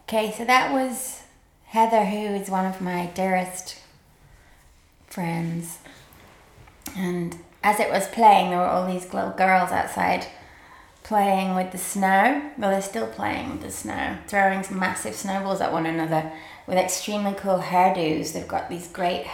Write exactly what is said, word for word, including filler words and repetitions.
Okay, so that was Heather, who is one of my dearest friends. And as it was playing, there were all these little girls outside playing with the snow. Well, they're still playing with the snow, throwing some massive snowballs at one another with extremely cool hairdos. They've got these great